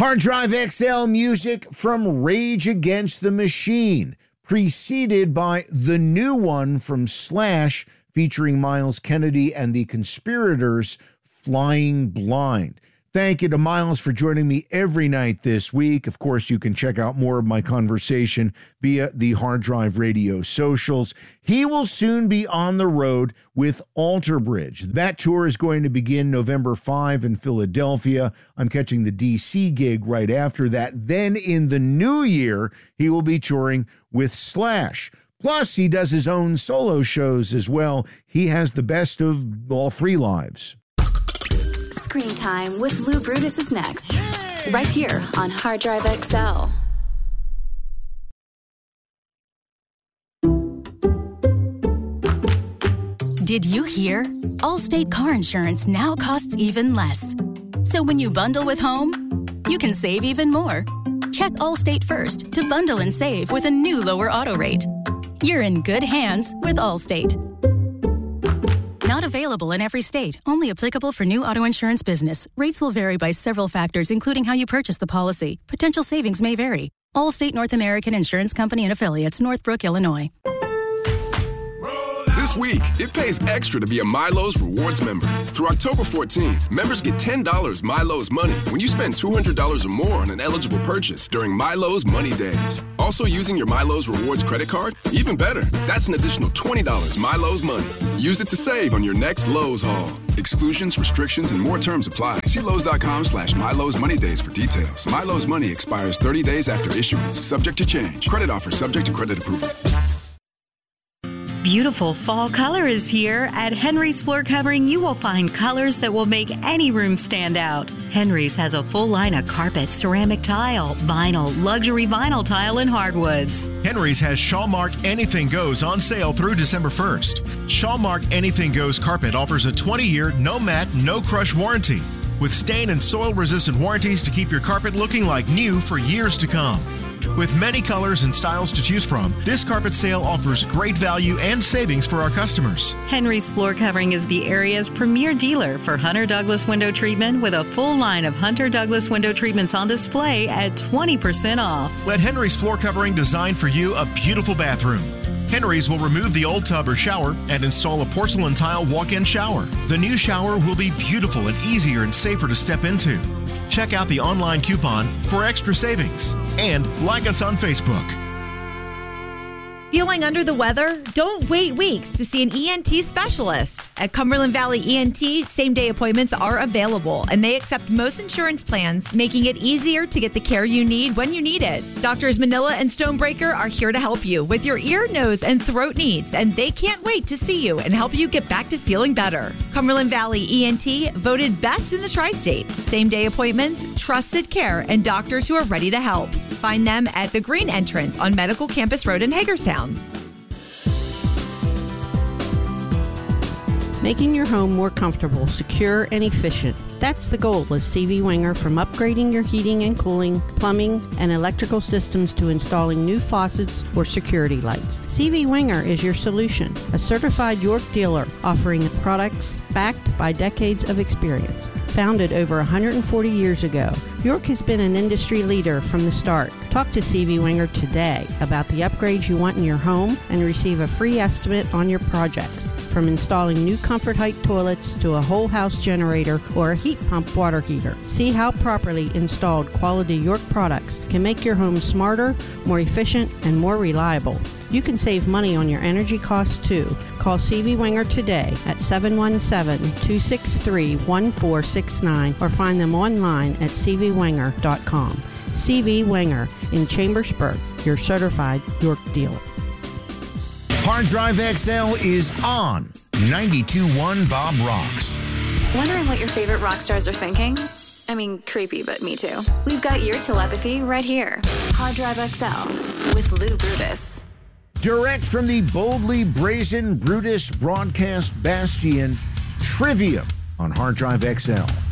Hard Drive XL music from Rage Against the Machine, preceded by the new one from Slash featuring Miles Kennedy and the Conspirators, Flying Blind. Thank you to Miles for joining me every night this week. Of course, you can check out more of my conversation via the Hard Drive Radio socials. He will soon be on the road with Alter Bridge. That tour is going to begin November 5 in Philadelphia. I'm catching the DC gig right after that. Then in the new year, he will be touring with Slash. Plus, he does his own solo shows as well. He has the best of all three lives. Screen Time with Lou Brutus is next, right here on Hard Drive XL. Did you hear? Allstate car insurance now costs even less. So when you bundle with home, you can save even more. Check Allstate first to bundle and save with a new lower auto rate. You're in good hands with Allstate. Not available in every state. Only applicable for new auto insurance business. Rates will vary by several factors, including how you purchase the policy. Potential savings may vary. Allstate North American Insurance Company and Affiliates, Northbrook, Illinois. This week, it pays extra to be a Milo's Rewards member. Through October 14th, members get $10 Milo's Money when you spend $200 or more on an eligible purchase during Milo's Money Days. Also using your Milo's Rewards credit card? Even better, that's an additional $20 Milo's Money. Use it to save on your next Lowe's haul. Exclusions, restrictions, and more terms apply. See Lowe's.com/Milo's Money Days for details. Milo's Money expires 30 days after issuance, subject to change. Credit offer subject to credit approval. Beautiful fall color is here. At Henry's Floor Covering, you will find colors that will make any room stand out. Henry's has a full line of carpet, ceramic tile, vinyl, luxury vinyl tile, and hardwoods. Henry's has Shawmark Anything Goes on sale through December 1st. Shawmark Anything Goes carpet offers a 20-year, no mat, no crush warranty, with stain and soil-resistant warranties to keep your carpet looking like new for years to come. With many colors and styles to choose from, this carpet sale offers great value and savings for our customers. Henry's Floor Covering is the area's premier dealer for Hunter Douglas window treatment, with a full line of Hunter Douglas window treatments on display at 20% off. Let Henry's Floor Covering design for you a beautiful bathroom. Henry's will remove the old tub or shower and install a porcelain tile walk-in shower. The new shower will be beautiful and easier and safer to step into. Check out the online coupon for extra savings and like us on Facebook. Feeling under the weather? Don't wait weeks to see an ENT specialist. At Cumberland Valley ENT, same-day appointments are available, and they accept most insurance plans, making it easier to get the care you need when you need it. Doctors Manila and Stonebreaker are here to help you with your ear, nose, and throat needs, and they can't wait to see you and help you get back to feeling better. Cumberland Valley ENT, voted best in the tri-state. Same-day appointments, trusted care, and doctors who are ready to help. Find them at the Green Entrance on Medical Campus Road in Hagerstown. Making your home more comfortable, secure, and efficient. That's the goal with CV Winger, from upgrading your heating and cooling, plumbing, and electrical systems to installing new faucets or security lights. CV Winger is your solution, a certified York dealer offering products backed by decades of experience. Founded over 140 years ago, York has been an industry leader from the start. Talk to CV Winger today about the upgrades you want in your home and receive a free estimate on your projects. From installing new Comfort Height toilets to a whole house generator or a heat pump water heater. See how properly installed quality York products can make your home smarter, more efficient, and more reliable. You can save money on your energy costs too. Call CV Winger today at 717-263-1469 or find them online at cvwinger.com. CV Winger in Chambersburg, your certified York dealer. Hard Drive XL is on 92.1 Bob Rocks. Wondering what your favorite rock stars are thinking? I mean, creepy, but me too. We've got your telepathy right here. Hard Drive XL with Lou Brutus. Direct from the boldly brazen Brutus broadcast bastion, Trivium on Hard Drive XL.